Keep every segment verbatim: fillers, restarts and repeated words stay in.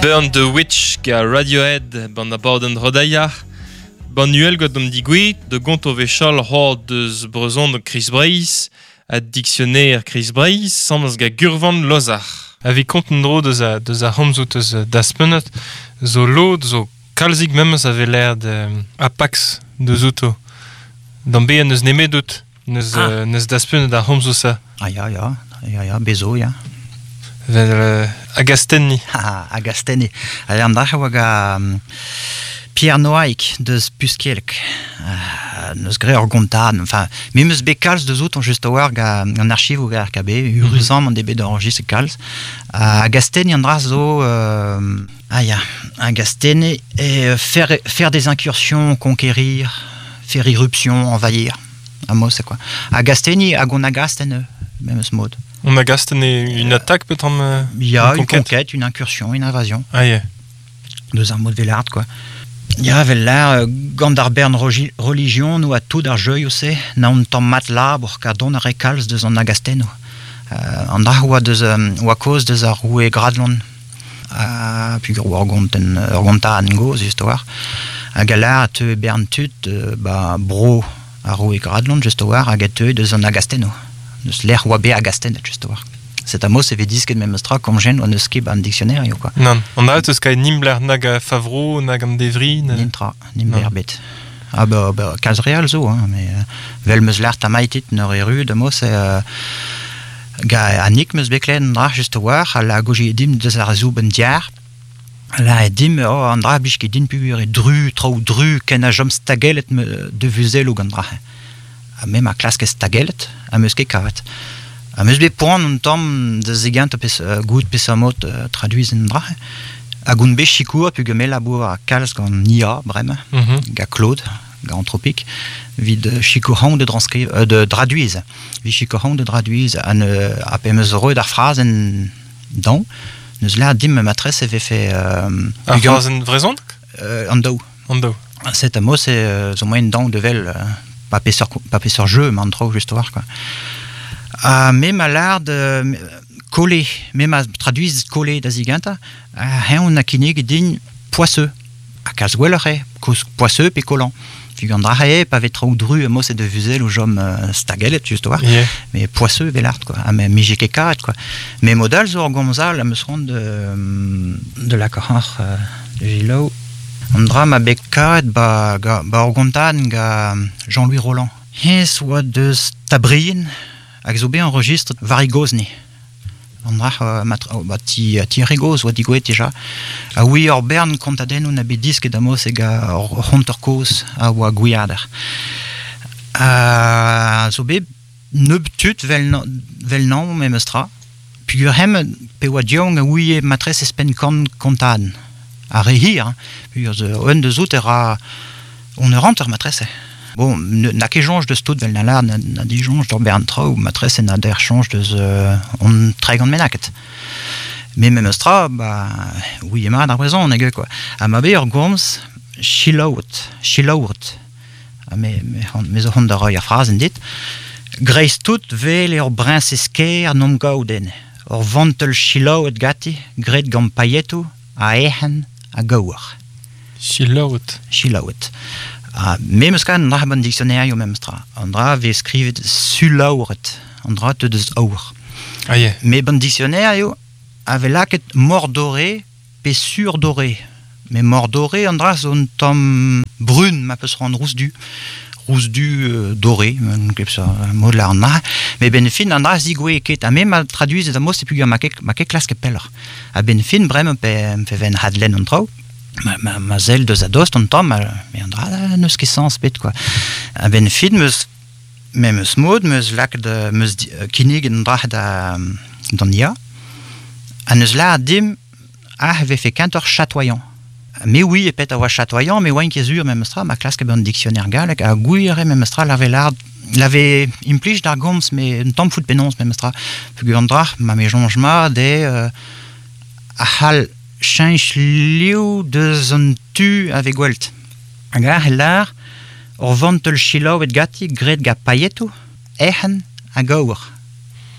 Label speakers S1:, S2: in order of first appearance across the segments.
S1: Burn the Witch ga Radiohead ban a bauden rodaiar. Ban nuel got dom digouit de gont o vechal hor deus brezon de Chris Breis a dictionnaire Chris Breis samz ga gurvan lozar. Avi konten dro deus a, deus a homzout eus daspenet zo lod zo kalzik memes ave l'air de a pax de zouto. Dan be neus nemedout neus, ah. uh, neus daspenet a homzousa.
S2: Ah ja, ja, ja, ja, bezo, ja.
S1: Vel uh, Agastenni.
S2: Ah, Agastenni. Allez, an dach oag a um, Pierre Noaik deus Puskelk. Uh, neus gre ur gontan. Enfin, me meus be kalz deus out an just a war ga an archiv o ga R K B, uruzan an debe d'enregistre kalz. Uh, Agastenni an dra zo... Uh, ah ja, Agastenni et faire, faire des incursions, conquérir, faire irruption, envahir. Un mot, c'est quoi? Agastenni, agon agasten, même ce mode.
S1: On a gastené une attaque peut-être en,
S2: il y a une, une conquête. conquête, une incursion, une invasion.
S1: Ah yeah.
S2: Deux un mot de Vellard quoi. Il y avait là Gandarbern religion nous a tout d'argeuil aussi. Na on tom mat là pour qu'à don recals de son agasteno. En dar ou de ou à cause de sa roue gradlon. Ah puis ou orgonten orgonta angos histoire. A galar te berntut bah bro a roue gradlon justoire a gateux de son agasteno. Neus l'air oa be agasten just war. C'est un mot c'est vedis ket même stra comme gêne on ne skip un dictionnaire quoi.
S1: Non, on a tout ce qu'a nimbler nag favro nag am devri
S2: nintra nimber bet. Ah bah bah quinze real zo hein mais vel meus l'air tamaitit neur eru de mot c'est euh, ga anik meus beklen dra just war à la goji dim de sa zuben diar. La dim oh andra biski din pubur et dru trou dru ken a jom stagelet de vuzel ou gandra. Même à classe que stagelet a meus ket kavet. A meus be poan un tom de zigant a pes uh, gout pesamot uh, traduizen dra. A goun be chikour pu gemel a bour a kalz gant nia brem, mm -hmm. ga Claude, ga anthropique, vid chikourhan de, uh, de traduize. Vid chikourhan de traduize an uh, a pe meus reu d'ar frazen dan. Neus la dim matres eve fait... Uh,
S1: ar frazen vrezont
S2: uh, An dao.
S1: An dao.
S2: Cet mot c'est uh, zo moyen dan de vel... Uh, pas pêcheur pas pêcheur jeu mais trop juste voir quoi euh, même à l'art de coller même à traduire coller d'aziganta euh, on a kinig din poisseux à caswellere poisseux puis collant figandra et pas trop dru moi c'est de vuzel ou jom uh, stagelet juste voir yeah. Mais poisseux velart quoi ah mais mijeke karet quoi mais modal zo gonzal me seront de de la cahar uh, de Gilo. Andra ma bekkaet ba ga ba orgontan ga Jean-Louis Roland. He soit de tabrien ak zo be enregistre varigosni. Andra uh, mat oh, ba ti ti rigos wat digoet déjà. A oui or bern contaden un be disque damos e ga honterkos a wa guiader. A zo be nebtut vel vel nom memestra. Puis hem pe wa diong oui matres espen kon contan. A rehir, hein. Puis on de zout era on ne rentre matresse. Bon, na kejonge de stout vel na la na, na dijonge d'or berntra ou matresse na der change de uh, on très grand menaket. Mais même stra bah oui ma da raison on est quoi. A ma beer goms shilout, shilout. A me me me on de roya phrasen dit. Grace tout vel er brins esker nom gauden. Or vantel shilout gatti, gret gam payetu a ehen a gaour.
S1: Shilout.
S2: Shilout. Ah, mais meus kan na ban dictionnaire yo memstra. Andra ve skrivet sulauret. Andra te des aur.
S1: Ah yeah.
S2: Mais ban dictionnaire yo ave laket mordoré pe surdoré. Mais mordoré andra son tom brune ma peut se rendre rousse du. Rousse du euh, doré, comme ça, mot de l'arna. Mais benfin andra zigwe ket a même traduise de mot c'est plus ma ma classe que peller. A benfin brem pe pe ven hadlen on trou. Ma ma ma zel de zadost on tom mais andra ne ce qui sens pet quoi. A benfin meus même smod meus lak de meus kinig andra da dania. A neus la dim a avait fait cantor chatoyant. Mais oui, et peut-être avoir chatoyant, mais ouais, qu'est-ce même stra, ma classe que bon dictionnaire galek, a guire même stra, l'avait l'art, l'avait implige d'argoms, mais un temps fout pénonce même stra, figurandra, ma méjongema des euh, a hal change liu de zon tu avec welt. Agar l'art, or vantel chilo et gatti, gret ga payetu, ehen a gaur.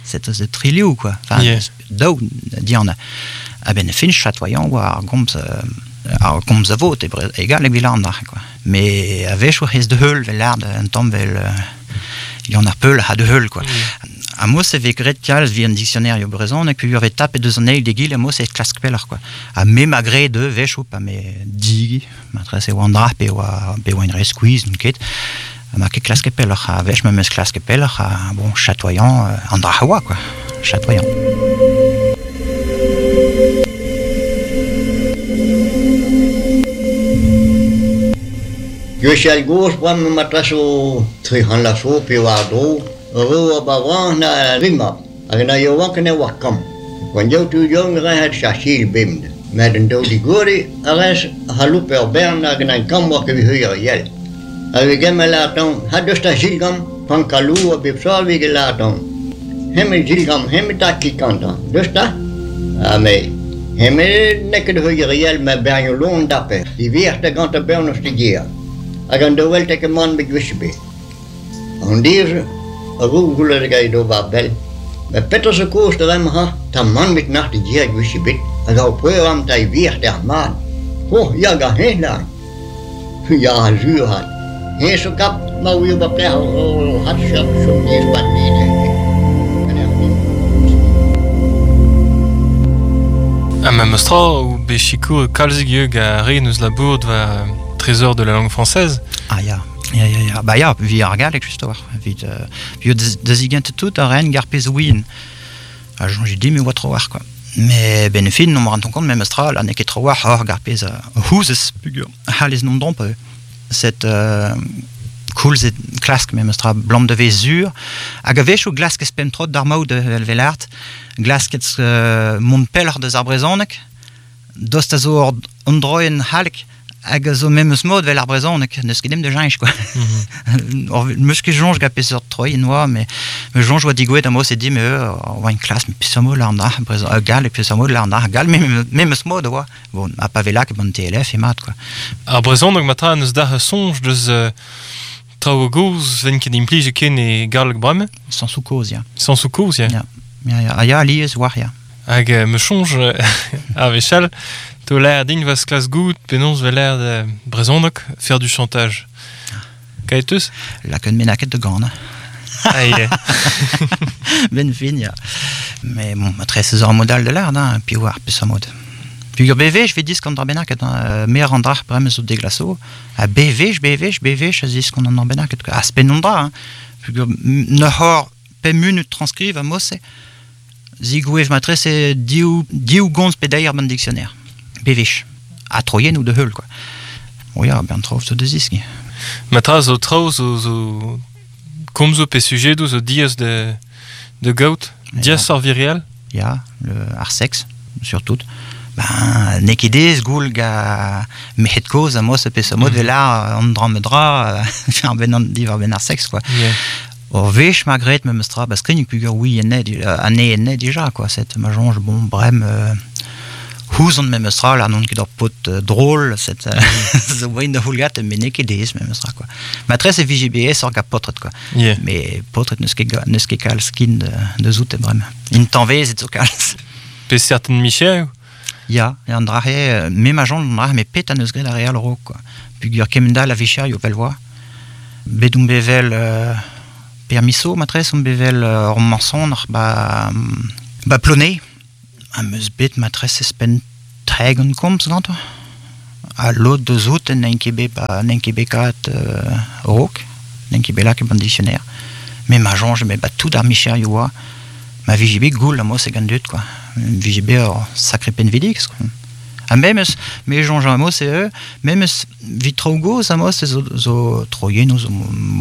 S2: c'est de trilio quoi. Enfin,
S1: yeah.
S2: d'où dire on a à ben fin chatoyant ou à comme ça à comme ça vote égal les bilans quoi. Mais avec je reste de hul velard un temps vel il y en a peu là de hul quoi. À moi c'est vegret cal via un dictionnaire yo brezon et puis y avait tapé deux années des guilles moi c'est classe peller quoi. À mes malgré de vecho pas mais dig m'adresse ou andra pe ou pe ou une squeeze une quête ma que classe peller avec même classe peller bon chatoyant andra hawa quoi. Chatoyant.
S3: Je suis gauche pour me mettre au trihan la so pe wa do ro ba wa na rima agna yo wa kne wa kam quand yo tu yo ngra hat shashil bimd med en do di gori ares halu per bern agna kam wa ke vi yel ave gemela ton hadosta jilgam pankalu wa bipsal vi gelaton hem jilgam hem ta kikanta dosta ame hem nek de yel me ben yo lon dape di vierte gante bern stigia agan do wel tek man mit wisbe on dir a google gay do babel me petter se koos der hem ha ta man mit nacht die jer wisbe aga poem tai vier der man ho ja ga hena ja zuur hat he so kap ma wi ba pe hat shop so ni wat ni
S1: A Mamostra ou Béchico Kalzigue a Renus la bourde va trésor de la langue française.
S2: Ah ja, ja, ja, ja. Bah ja, wie argal ik justor. Wie de, wie de zigent tout a ren garpez win. Ah, j'ai dit mais what trop war quoi. Mais benefin on me rend compte même astral la nek trop war hor garpez houses pugur. Halis nom dompe. Cette euh, cool zet klask même astral blanc de vesur. Agavech ou glask spem trop d'armau de velart. Glask uh, mon peller de arbrezonek. Dostazor ondroen halk. Hag zo memes mod vel arbrezonek, neus ket dem de jinch, quoi. Mm-hmm. Meus ket jonge ga peseur troi noa, mais me jonge oa digouet a mo se di me eur, oa une classe, me peseur mod l'arna, gal, e peseur mod l'arna, gal, memes mod oa. Bon, a pa velak e bon T L F e mat, quoi.
S1: Arbrezonek matra neus da sonj deus uh, trao goz ven ket implije ken e galg brame.
S2: Sans sous cause, ya.
S1: Sans sous cause, ya.
S2: Ya, ya, ya, ya, liez war, ya.
S1: Hag uh, me sonj a vechal, to l'air din vas klas gout, penons vel l'air de brezondok, faire du chantage. Kaetus?
S2: La ken menaket de gant,
S1: Ah, yeah.
S2: Ben fin, ya. Mais bon, ma très césar modal de l'art, hein, puis war, puis sa mode. Puis B V, je vais dire qu'on a benaket, me rendra brem zo deglasso. A B V, je B V, je B V, je dis qu'on en a benaket. A spenondra, hein. Puis ne hor, pe minute transcrive, a mo se. Zigoué, je m'adresse diou diou gonz pédailleur dans le dictionnaire. Béviche. À Troyen ou de Hull, quoi. Oui, bien trop, ce desiski.
S1: Matra zo trao zo zo comme zo pe sujet do zo dias de de goat, dias sor virial.
S2: Ya, le arsex surtout. Ben nekidez goul ga mehet cause a mo se pe so mod velar on dramedra faire ben divar ben arsex quoi.
S1: Yeah.
S2: Or vech magret me mestra parce que nik pugur oui enne année enne déjà quoi cette majonge bon brem Hoes on me mestra là non qui doit pot drôle cette the way de hulgat mais nekidez me mestra quoi. Ma très c'est V G B S or capotret quoi.
S1: Yeah.
S2: Mais potret ne ske ne ske kal skin de de zout et brem. In tanvez et so kal.
S1: Pe certaines Michel.
S2: Ja, et andrahe me majon andrahe me pet an eus gret a real ro quoi. Pugur kemda la vichar yo velvoa. Bedum bevel euh, permisso matres on bevel euh, or manson ba ba ploné. A meus bet matres espen tregen komz ganto. A lot de zout en enkebe ba enkebe kat euh, rok, enkebe la ke bon dictionnaire. Me majon je me bat tout dar micher yoa. Ma V G B goul a mo se gandut quoi. V G B or sacré pen vidix quoi. A même mais Jean Jean mo c'est eux même vitrogo ça mo c'est zo troyen ou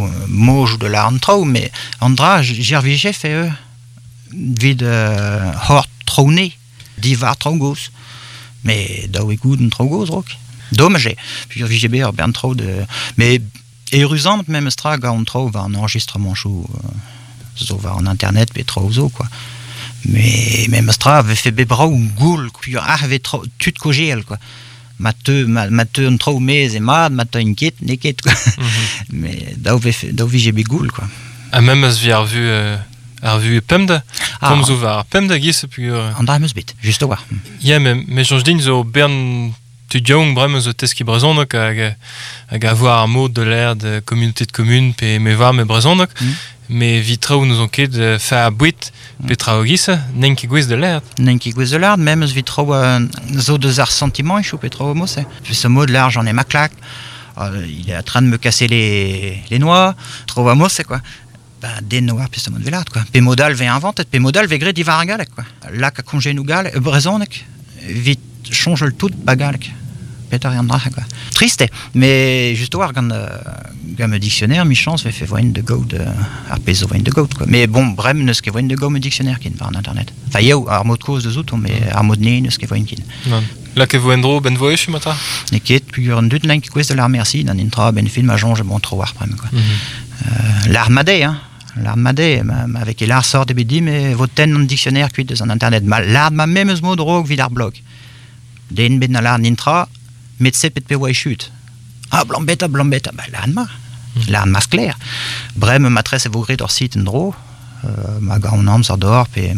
S2: moj de la antro mais andra gervige fait eux vid hort trone divar trogos mais da we good trogos rock dommage puis V G B or ben trop de mais érusant même stra ga on trouve un enregistrement chou zo va en internet mais trop zo quoi. Mais même Astra avait fait bébra ou goul puis avait trop tu de cogel quoi. Mateux mateux un trop mais et mad mateux une quête neket quoi. Mais da avait fait da V G B goul quoi.
S1: A même as vi ar vu euh, ar vu pemde,
S2: Ah.
S1: comme zo var pemde gis pugur.
S2: An dra meus bet, just a war.
S1: Ja, me, me jonge din zo bern tu diong brem zo teski brezhonok hag, hag a voir ar mod de l'air de communauté de communes pe me var me brezhonok,
S2: Mm.
S1: me vitrao nous on ket de fa a bouit pe trao gis, nen ki gwez de l'air.
S2: N'en ki gwez de l'ard, même eus vitro euh, zo deus ar sentiment, chou petro homo, c'est. Ce mot de l'art, j'en ai ma claque. Euh, il est en train de me casser les, les noix. Trop homo, c'est quoi. Bah, des noix, puis ce mot de l'art, quoi. Pe modal ve invente, pe modal ve gret divar a galek, quoi. Là, ka congé nou gal, e brezonek, vit change le tout bagalek. Peter et Andra, quoi. Triste, mais juste voir quand euh, le dictionnaire, mi chance, fait voir une de go de arpezo voir une de go, quoi. Mais bon, brem, ne ce que voit une de go me dictionnaire qui ne par internet. Enfin, il y a un mot de cause de zout, mais un mot de nez, ne ce que voit une qui.
S1: Non. Là que vous endro ben voye chu mata.
S2: Et qui est plus un deux de l'un qui quest de l'art merci dans une tra ben film à jonge bon trop voir brem, quoi.
S1: Mm
S2: Euh, l'armadé, hein. L'armadé, avec l'art sort de bidi, mais votre ten dans le dictionnaire cuit de internet. L'art ma même mot de rogue vidar blog. Den ben l'art nintra. Metze pet pe oa chute. Ah, blambeta, blambeta, bah, l'an ma. L'an ma clair. Brem, matresse e vo gret or sit en dro. Euh, ma ga on am sar d'or, pe...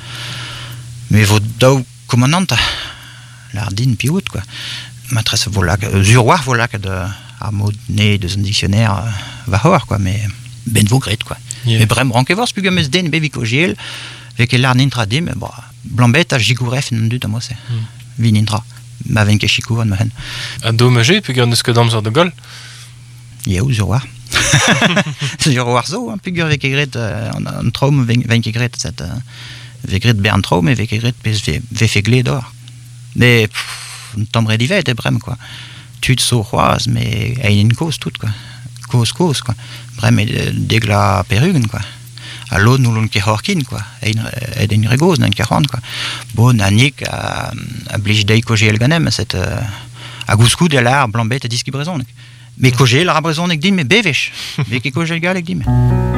S2: Me vo daou commandanta. L'ardine pi out, quoi. Matresse vo lak... Euh, Zuroir vo lak de... Ar mod ne de zon dictionnaire euh, va hor, quoi, mais... Ben vo gret, quoi.
S1: Yeah.
S2: Mais brem, ranke vors pugam eus den beviko giel, vek e l'ar nintra dim, bah, blambeta jigouref en dut amo se.
S1: Mm.
S2: Vi nintra. Ma ven ket chikou an ma hen.
S1: A dommage pugur neus ket amzer de gol.
S2: Yeo, zuroar. Zuroar zo, hein, pugur vek egret euh, an, an traum ven, ven egret set, euh, vek egret bern traum e vek egret pez ve, ve fegle d'or. Mais, pff, un tamm redivet e brem, quoi. Tud so c'hoaz, mais ein en koz tout, quoi. Koz, koz, quoi. Brem e degla perugen, quoi. A l'od nou l'on ket horkin, quoi. Ein, ed en regoz, n'en ket c'hant, quoi. Bon, anik a, a blij dei kogel ganem, set... Euh, a gouskou de l'ar blambet a diski brezonek. Mais kogel a brezonek din, mais bevech. Mais ke kogel galek din.